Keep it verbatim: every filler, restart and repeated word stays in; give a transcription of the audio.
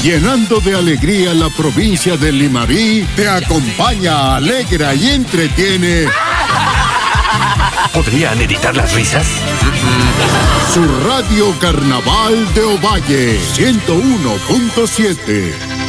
llenando de alegría la provincia de Limarí, te acompaña, alegra y entretiene. ¿Podrían editar las risas? Su radio Carnaval de Ovalle, ciento uno punto siete.